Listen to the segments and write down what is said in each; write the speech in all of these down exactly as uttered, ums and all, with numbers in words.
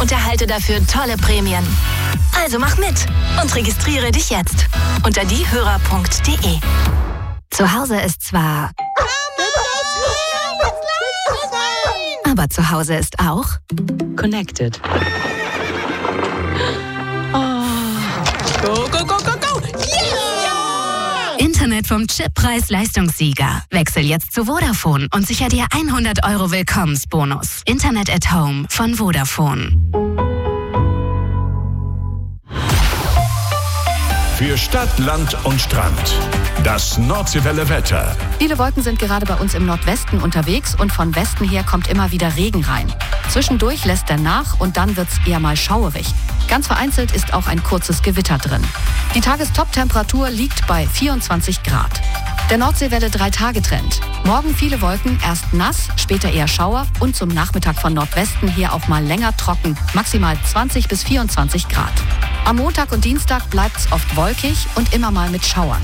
und erhalte dafür tolle Prämien. Also mach mit und registriere dich jetzt unter diehörer punkt de. Zu Hause ist zwar... Aber zu Hause ist auch... Connected. Oh. Go, go, go, go, go! Yeah! Internet vom Chip-Preis-Leistungssieger. Wechsel jetzt zu Vodafone und sicher dir hundert Euro Willkommensbonus. Internet at Home von Vodafone. Für Stadt, Land und Strand. Das Nordseewelle-Wetter. Viele Wolken sind gerade bei uns im Nordwesten unterwegs und von Westen her kommt immer wieder Regen rein. Zwischendurch lässt er nach und dann wird's eher mal schauerig. Ganz vereinzelt ist auch ein kurzes Gewitter drin. Die Tagestop-Temperatur liegt bei vierundzwanzig Grad. Der Nordseewelle drei-Tage-Trend. Morgen viele Wolken, erst nass, später eher Schauer und zum Nachmittag von Nordwesten her auch mal länger trocken, maximal zwanzig bis vierundzwanzig Grad. Am Montag und Dienstag bleibt's oft wolkig und immer mal mit Schauern.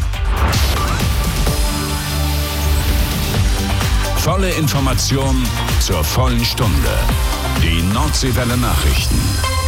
Volle Information zur vollen Stunde. Die Nordseewelle Nachrichten.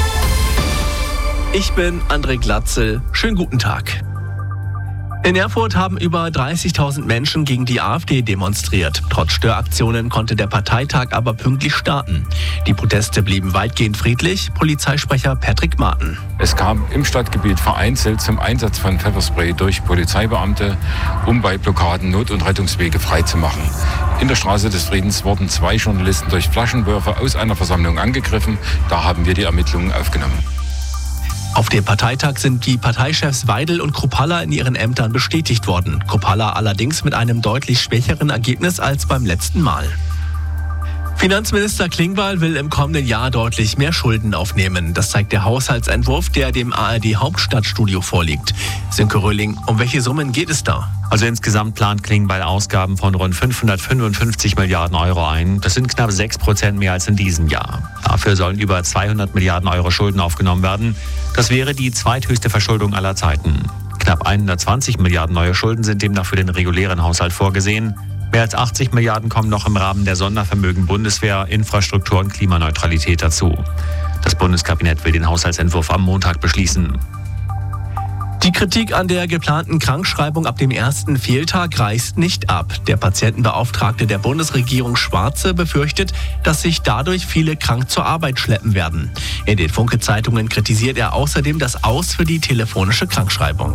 Ich bin André Glatzel. Schönen guten Tag. In Erfurt haben über dreißigtausend Menschen gegen die AfD demonstriert. Trotz Störaktionen konnte der Parteitag aber pünktlich starten. Die Proteste blieben weitgehend friedlich. Polizeisprecher Patrick Marten. Es kam im Stadtgebiet vereinzelt zum Einsatz von Pfefferspray durch Polizeibeamte, um bei Blockaden Not- und Rettungswege freizumachen. In der Straße des Friedens wurden zwei Journalisten durch Flaschenwürfe aus einer Versammlung angegriffen. Da haben wir die Ermittlungen aufgenommen. Auf dem Parteitag sind die Parteichefs Weidel und Kruppalla in ihren Ämtern bestätigt worden. Kruppalla allerdings mit einem deutlich schwächeren Ergebnis als beim letzten Mal. Finanzminister Klingbeil will im kommenden Jahr deutlich mehr Schulden aufnehmen. Das zeigt der Haushaltsentwurf, der dem A R D Hauptstadtstudio vorliegt. Sönke Röhling, um welche Summen geht es da? Also insgesamt plant Klingbeil Ausgaben von rund fünfhundertfünfundfünfzig Milliarden Euro ein. Das sind knapp sechs Prozent mehr als in diesem Jahr. Dafür sollen über zweihundert Milliarden Euro Schulden aufgenommen werden. Das wäre die zweithöchste Verschuldung aller Zeiten. Knapp hundertzwanzig Milliarden neue Schulden sind demnach für den regulären Haushalt vorgesehen. Mehr als achtzig Milliarden kommen noch im Rahmen der Sondervermögen Bundeswehr, Infrastruktur und Klimaneutralität dazu. Das Bundeskabinett will den Haushaltsentwurf am Montag beschließen. Die Kritik an der geplanten Krankschreibung ab dem ersten Fehltag reißt nicht ab. Der Patientenbeauftragte der Bundesregierung Schwarze befürchtet, dass sich dadurch viele krank zur Arbeit schleppen werden. In den Funke-Zeitungen kritisiert er außerdem das Aus für die telefonische Krankschreibung.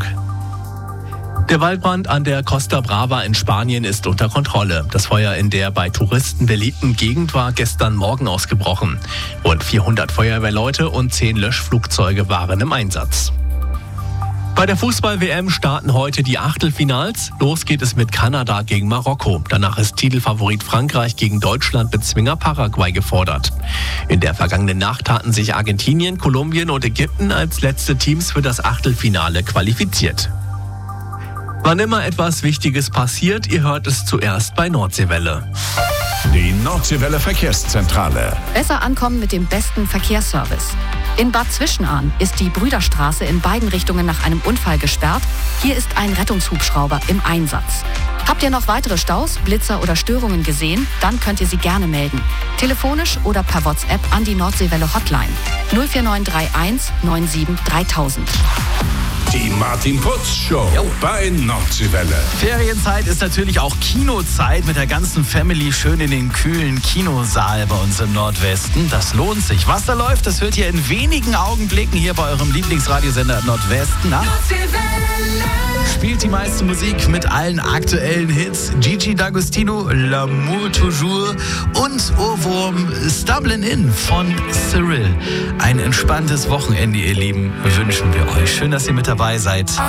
Der Waldbrand an der Costa Brava in Spanien ist unter Kontrolle. Das Feuer in der bei Touristen beliebten Gegend war gestern Morgen ausgebrochen. Rund vierhundert Feuerwehrleute und zehn Löschflugzeuge waren im Einsatz. Bei der Fußball-W M starten heute die Achtelfinals. Los geht es mit Kanada gegen Marokko. Danach ist Titelfavorit Frankreich gegen Deutschland Bezwinger Paraguay gefordert. In der vergangenen Nacht hatten sich Argentinien, Kolumbien und Ägypten als letzte Teams für das Achtelfinale qualifiziert. Wann immer etwas Wichtiges passiert, ihr hört es zuerst bei Nordseewelle. Die Nordseewelle Verkehrszentrale. Besser ankommen mit dem besten Verkehrsservice. In Bad Zwischenahn ist die Brüderstraße in beiden Richtungen nach einem Unfall gesperrt. Hier ist ein Rettungshubschrauber im Einsatz. Habt ihr noch weitere Staus, Blitzer oder Störungen gesehen? Dann könnt ihr sie gerne melden. Telefonisch oder per WhatsApp an die Nordseewelle Hotline null vier neun drei eins neun sieben dreitausend. Die Martin Putz Show bei Nordseewelle. Ferienzeit ist natürlich auch Kinozeit mit der ganzen Family schön in den kühlen Kinosaal bei uns im Nordwesten. Das lohnt sich. Was da läuft, das hört ihr in wenigen Augenblicken hier bei eurem Lieblingsradiosender Nordwesten. Na? Spielt die meiste Musik mit allen aktuellen Hits. Gigi D'Agostino, L'amour toujours und Ohrwurm Stumbling In von Cyril. Ein entspanntes Wochenende, ihr Lieben, wünschen wir euch. Schön, dass ihr mit dabei seid.